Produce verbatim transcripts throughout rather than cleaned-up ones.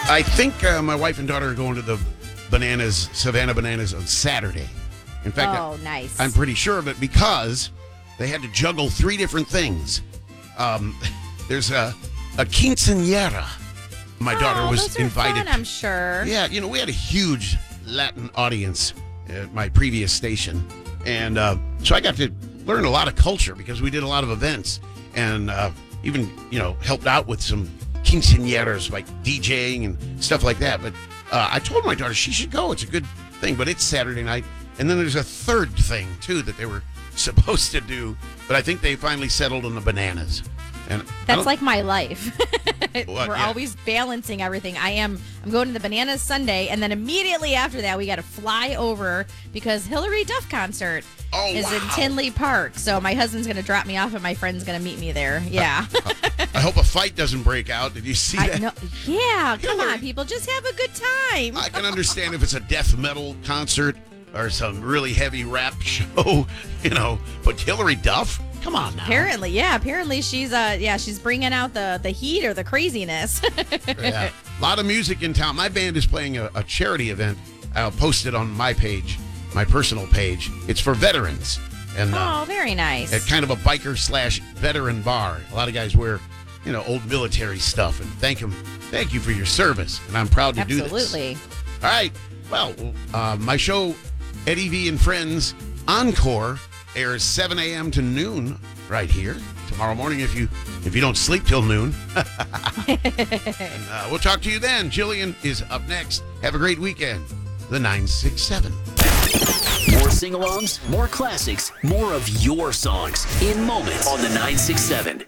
I think uh, my wife and daughter are going to the Bananas, Savannah Bananas on Saturday. In fact, oh, I, nice. I'm pretty sure of it because they had to juggle three different things. Um, there's a, a quinceañera. My oh, daughter was those are invited. Fun, I'm sure. Yeah, you know, we had a huge Latin audience at my previous station. And uh, so I got to learn a lot of culture because we did a lot of events and uh, even, you know, helped out with some quinceañeras, like DJing and stuff like that. But uh, I told my daughter she should go. It's a good thing. But it's Saturday night. And then there's a third thing, too, that they were supposed to do. But I think they finally settled on the bananas. And That's like my life. What? We're Yeah. always balancing everything. I am. I'm going to the Bananas Sunday, and then immediately after that, we got to fly over because Hillary Duff concert Oh, is in wow. Tinley Park. So my husband's going to drop me off, and my friend's going to meet me there. Yeah. I hope a fight doesn't break out. Did you see I that? know. Yeah. Come Hillary- on, people, just have a good time. I can understand if it's a death metal concert or some really heavy rap show, you know, but Hillary Duff? Come on now. Apparently, yeah. Apparently, she's uh, yeah, she's bringing out the the heat or the craziness. Yeah. A lot of music in town. My band is playing a, a charity event. I'll post it on my page, my personal page. It's for veterans. And uh, Oh, very nice. at kind of a biker slash veteran bar. A lot of guys wear, you know, old military stuff and thank them. Thank you for your service. And I'm proud to do this. Absolutely. All right. Well, uh, my show, Eddie V and Friends Encore, airs seven a.m. to noon right here tomorrow morning if you if you don't sleep till noon. And, uh, we'll talk to you then. Jillian is up next. Have a great weekend. The nine six seven. More sing-alongs, more classics, more of your songs in moments on the nine six seven.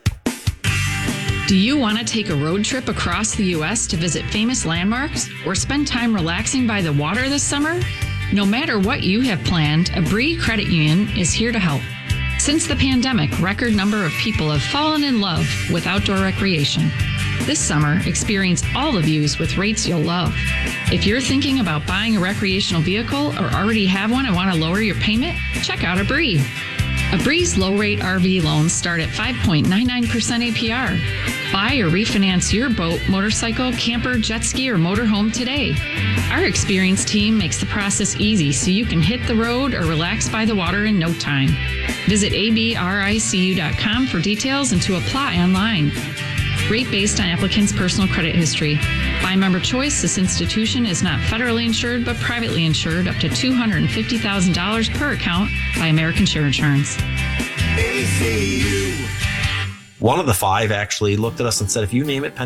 Do you want to take a road trip across the U S to visit famous landmarks or spend time relaxing by the water this summer? No matter what you have planned, Abri Credit Union is here to help. Since the pandemic, record number of people have fallen in love with outdoor recreation. This summer, experience all the views with rates you'll love. If you're thinking about buying a recreational vehicle or already have one and want to lower your payment, check out Abri. Abri's low-rate R V loans start at five point nine nine percent A P R. Buy or refinance your boat, motorcycle, camper, jet ski, or motorhome today. Our experienced team makes the process easy so you can hit the road or relax by the water in no time. Visit A B R I C U dot com for details and to apply online. Rate based on applicant's personal credit history. By member choice, this institution is not federally insured but privately insured up to two hundred fifty thousand dollars per account by American Share Insurance. One of the five actually looked at us and said, if you name it